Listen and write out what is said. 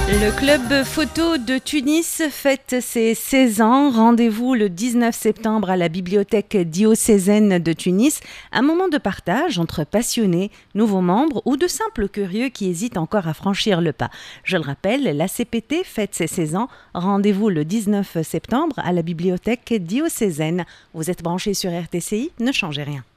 Le club photo de Tunis fête ses 16 ans. Rendez-vous le 19 septembre à la bibliothèque diocésaine de Tunis. Un moment de partage entre passionnés, nouveaux membres ou de simples curieux qui hésitent encore à franchir le pas. Je le rappelle, la CPT fête ses 16 ans. Rendez-vous le 19 septembre à la bibliothèque diocésaine. Vous êtes branchés sur RTCI, ne changez rien.